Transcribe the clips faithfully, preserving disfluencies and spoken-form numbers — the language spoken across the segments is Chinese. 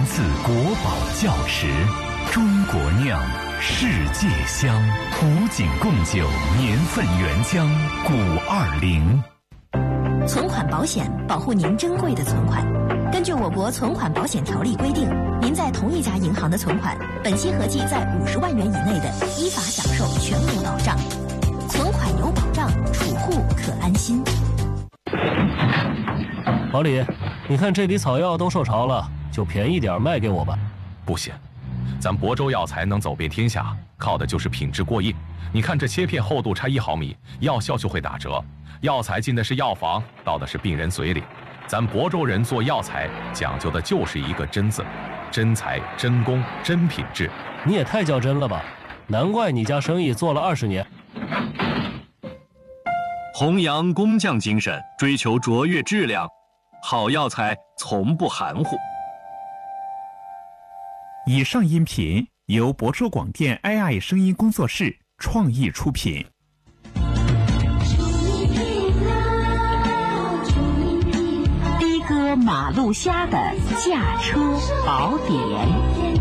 自国宝窖池，中国酿，世界香，古井贡酒，年份原浆，古二零。 存款保险保护您珍贵的存款。根据我国存款保险条例规定，您在同一家银行的存款，本期合计在五十万元以内的，依法享受全额保障。存款有保障，储户可安心。 老李，你看这里草药都受潮了，就便宜点卖给我吧。 不行，咱亳州药材能走遍天下，靠的就是品质过硬。你看这切片厚度差一毫米，药效就会打折。药材进的是药房，到的是病人嘴里。咱亳州人做药材讲究的就是一个真字，真材真工真品质。 你也太较真了吧，难怪你家生意做了二十年。 弘扬工匠精神，追求卓越质量，好药材从不含糊。 以上音频由亳州广电 A I 声音工作室创意出品。 的哥马路虾的驾车宝典。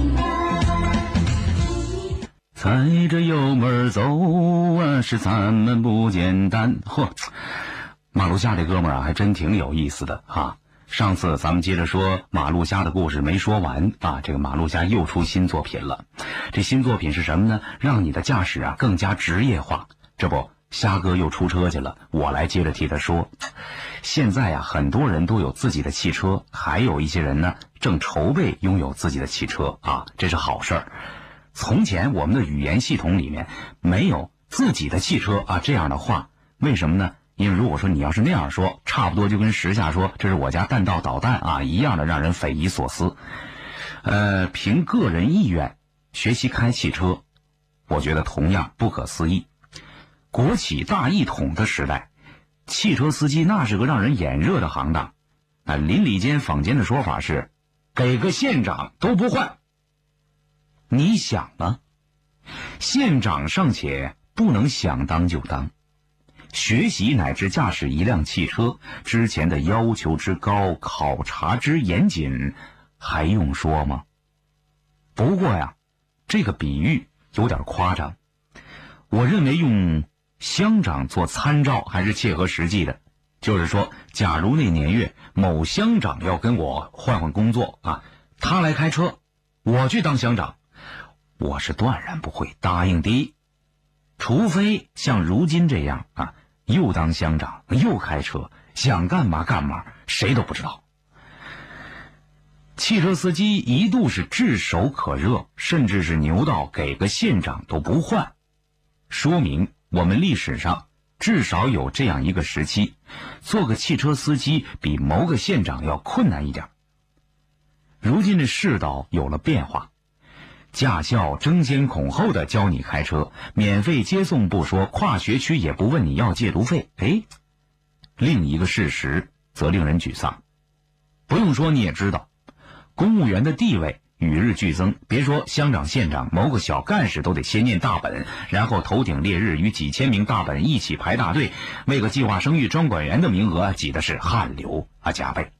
踩着油门走啊，是咱们不简单。嚯，马路虾这哥们儿啊，还真挺有意思的啊。上次咱们接着说马路虾的故事没说完啊，这个马路虾又出新作品了。这新作品是什么呢？让你的驾驶啊更加职业化。这不，虾哥又出车去了，我来接着替他说。现在啊，很多人都有自己的汽车，还有一些人呢正筹备拥有自己的汽车啊，这是好事儿。从前我们的语言系统里面没有自己的汽车啊这样的话，为什么呢？因为如果说你要是那样说，差不多就跟时下说这是我家弹道导弹啊一样的，让人匪夷所思。呃，凭个人意愿学习开汽车，我觉得同样不可思议。国企大一统的时代，汽车司机那是个让人眼热的行当啊。邻里间坊间的说法是，给个县长都不换。你想啊，县长尚且不能想当就当，学习乃至驾驶一辆汽车之前的要求之高，考察之严谨，还用说吗？不过呀，这个比喻有点夸张。我认为用乡长做参照还是切合实际的。就是说，假如那年月某乡长要跟我换换工作啊，他来开车，我去当乡长，我是断然不会答应的。除非像如今这样啊，又当乡长又开车，想干嘛干嘛，谁都不知道。汽车司机一度是炙手可热，甚至是牛到给个县长都不换，说明我们历史上至少有这样一个时期，做个汽车司机比谋个县长要困难一点。如今的世道有了变化，驾校争先恐后的教你开车，免费接送不说，跨学区也不问你要戒毒费。哎，另一个事实则令人沮丧。不用说你也知道，公务员的地位与日俱增，别说乡长县长，某个小干事都得先念大本，然后头顶烈日与几千名大本一起排大队，为个计划生育专管员的名额挤的是汗流啊浃背。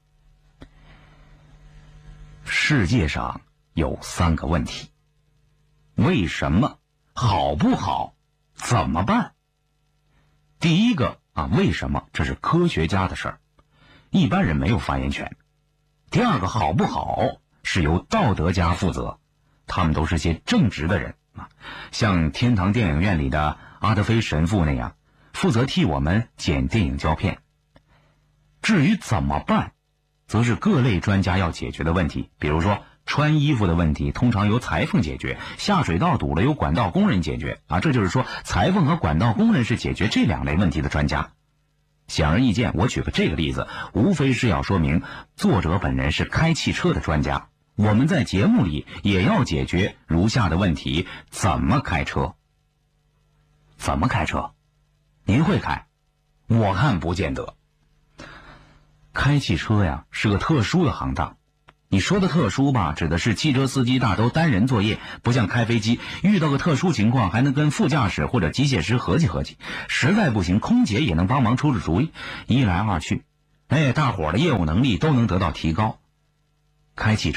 世界上有三个问题：为什么？好不好？怎么办？第一个啊，为什么？这是科学家的事儿，一般人没有发言权。第二个，好不好？是由道德家负责，他们都是些正直的人啊，像天堂电影院里的阿德菲神父那样，负责替我们剪电影胶片。至于怎么办，则是各类专家要解决的问题。比如说穿衣服的问题，通常由裁缝解决；下水道堵了，由管道工人解决啊。这就是说，裁缝和管道工人是解决这两类问题的专家。显而易见，我举个这个例子，无非是要说明作者本人是开汽车的专家。我们在节目里也要解决如下的问题：怎么开车？怎么开车？您会开？我看不见得。开汽车呀，是个特殊的行当。你说的特殊吧，指的是汽车司机大都单人作业，不像开飞机，遇到个特殊情况还能跟副驾驶或者机械师合计合计，实在不行空姐也能帮忙出出主意，一来二去，哎，大伙儿的业务能力都能得到提高。开汽车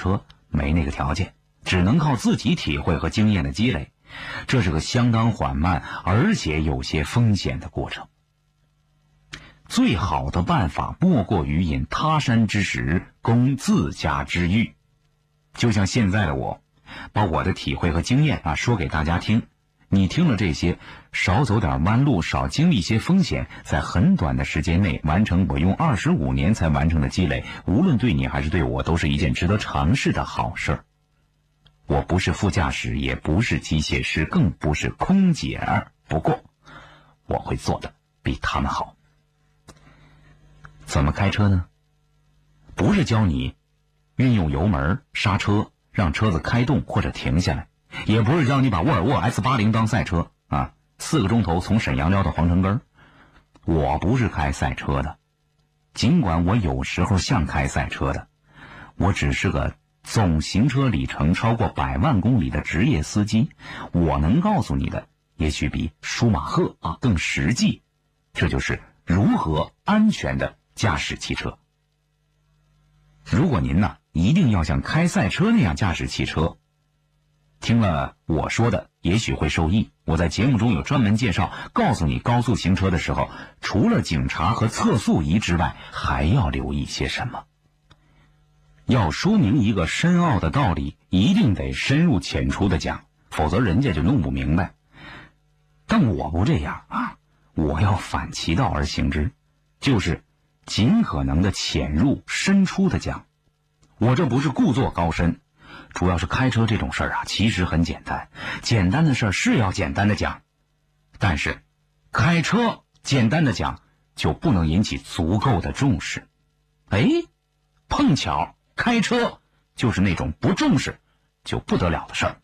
没那个条件，只能靠自己体会和经验的积累，这是个相当缓慢而且有些风险的过程。最好的办法莫过于饮他山之石，供自家之玉。就像现在的我，把我的体会和经验啊说给大家听，你听了这些，少走点弯路，少经历一些风险，在很短的时间内完成我用二十五年才完成的积累，无论对你还是对我，都是一件值得尝试的好事儿。我不是副驾驶，也不是机械师，更不是空姐儿，不过我会做的比他们好。怎么开车呢？不是教你运用油门刹车让车子开动或者停下来，也不是教你把沃尔沃 S 八十 当赛车啊，四个钟头从沈阳撩到皇城根儿。我不是开赛车的，尽管我有时候像开赛车的，我只是个总行车里程超过百万公里的职业司机。我能告诉你的也许比舒马赫啊更实际，这就是如何安全的驾驶汽车。如果您呢一定要像开赛车那样驾驶汽车，听了我说的也许会受益。我在节目中有专门介绍，告诉你高速行车的时候，除了警察和测速仪之外，还要留意些什么。要说明一个深奥的道理，一定得深入浅出的讲，否则人家就弄不明白。但我不这样啊，我要反其道而行之，就是尽可能的浅入深出的讲。我这不是故作高深，主要是开车这种事儿啊，其实很简单，简单的事儿是要简单的讲，但是开车简单的讲就不能引起足够的重视。哎，碰巧开车就是那种不重视就不得了的事儿。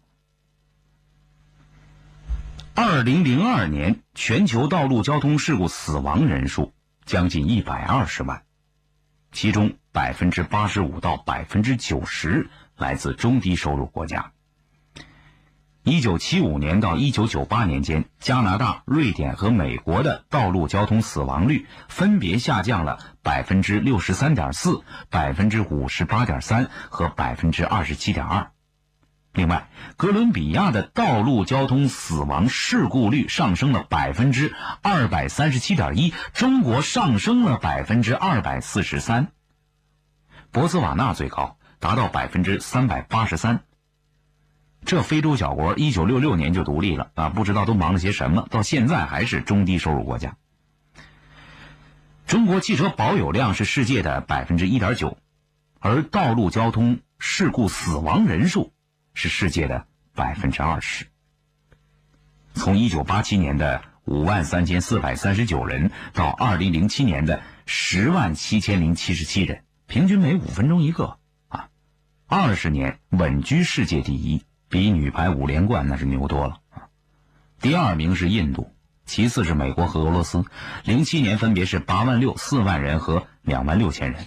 二零零二年全球道路交通事故死亡人数将近一百二十万，其中百分之八十五到百分之九十来自中低收入国家。一九七五年到一九九八年间，加拿大、瑞典和美国的道路交通死亡率分别下降了百分之六十三点四、百分之五十八点三和百分之二十七点二。另外，哥伦比亚的道路交通死亡事故率上升了百分之二百三十七点一，中国上升了百分之二百四十三。博茨瓦纳最高，达到百分之三百八十三。这非洲小国一九六六年就独立了啊，不知道都忙了些什么，到现在还是中低收入国家。中国汽车保有量是世界的百分之一点九，而道路交通事故死亡人数是世界的百分之二十。从一九八七年的五万三千四百三十九人到二零零七年的十万七千零七十七人，平均每五分钟一个啊，二十年稳居世界第一，比女排五连冠那是牛多了啊。第二名是印度，其次是美国和俄罗斯，零七年分别是八万六、四万人和两万六千人。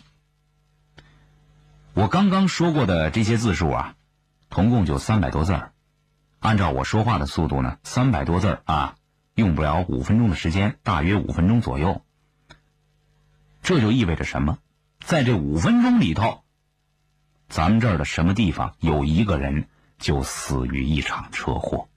我刚刚说过的这些字数啊，同共就三百多字儿。按照我说话的速度呢，三百多字儿啊，用不了五分钟的时间，大约五分钟左右。这就意味着什么？在这五分钟里头，咱们这儿的什么地方有一个人就死于一场车祸。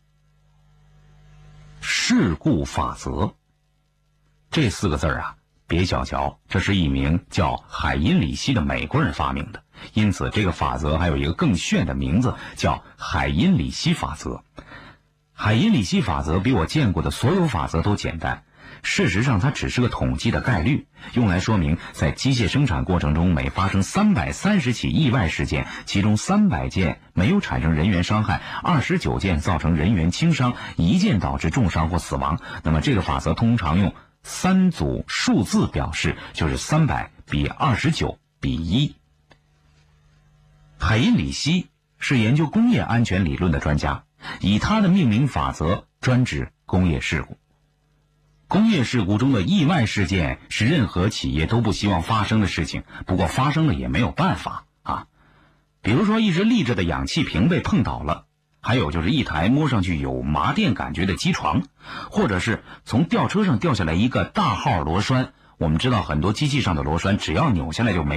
事故法则这四个字啊，别小瞧，这是一名叫海因里希的美国人发明的，因此这个法则还有一个更炫的名字，叫海因里希法则。海因里希法则比我见过的所有法则都简单，事实上它只是个统计的概率，用来说明在机械生产过程中每发生三百三十起意外事件，其中三百件没有产生人员伤害，二十九件造成人员轻伤，一件导致重伤或死亡。那么这个法则通常用三组数字表示，就是三百比二十九比一。海因里希是研究工业安全理论的专家，以他的命名法则专指工业事故。工业事故中的意外事件是任何企业都不希望发生的事情，不过发生了也没有办法啊。比如说一直立着的氧气瓶被碰倒了，还有就是一台摸上去有麻电感觉的机床，或者是从吊车上掉下来一个大号螺栓。我们知道很多机器上的螺栓只要扭下来就没